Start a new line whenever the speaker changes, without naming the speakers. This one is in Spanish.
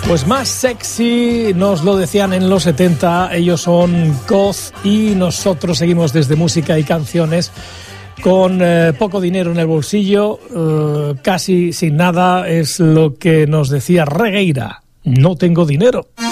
Pues más sexy, nos lo decían en los 70, ellos son Goth y nosotros seguimos desde música y canciones con poco dinero en el bolsillo, casi sin nada, es lo que nos decía Regueira, no tengo dinero.